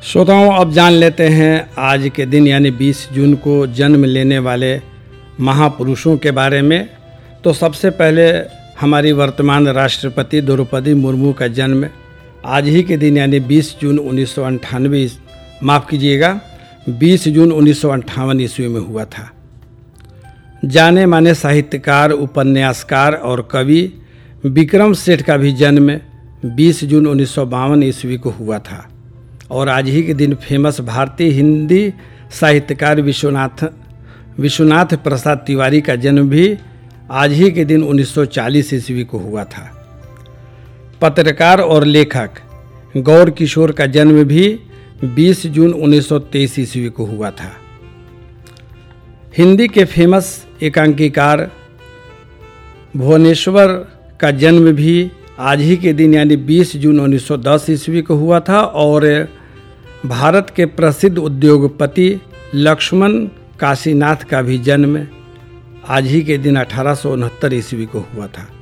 श्रोताओं, अब जान लेते हैं आज के दिन यानी 20 जून को जन्म लेने वाले महापुरुषों के बारे में। तो सबसे पहले हमारी वर्तमान राष्ट्रपति द्रौपदी मुर्मू का जन्म आज ही के दिन यानी 20 जून 1998 माफ़ कीजिएगा 20 जून 1958 ईस्वी में हुआ था। जाने माने साहित्यकार, उपन्यासकार और कवि विक्रम सेठ का भी जन्म 20 जून 1952 ईस्वी को हुआ था। और आज ही के दिन फेमस भारतीय हिंदी साहित्यकार विश्वनाथ प्रसाद तिवारी का जन्म भी आज ही के दिन 1940 ईस्वी को हुआ था। पत्रकार और लेखक गौर किशोर का जन्म भी 20 जून 1923 ईस्वी को हुआ था। हिंदी के फेमस एकांकीकार भुवनेश्वर का जन्म भी आज ही के दिन यानी 20 जून 1910 ईस्वी को हुआ था। और भारत के प्रसिद्ध उद्योगपति लक्ष्मण काशीनाथ का भी जन्म आज ही के दिन 1869 ईस्वी को हुआ था।